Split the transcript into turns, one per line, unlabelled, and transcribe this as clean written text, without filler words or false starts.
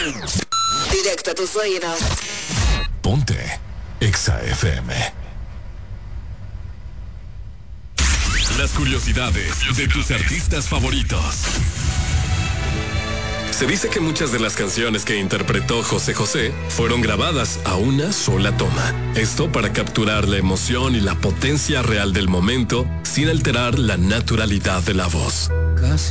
Directo a tus oídos.
Ponte Exa FM. Las curiosidades de tus artistas favoritos. Se dice que muchas de las canciones que interpretó José José fueron grabadas a una sola toma. Esto para capturar la emoción y la potencia real del momento sin alterar la naturalidad de la voz.
Casi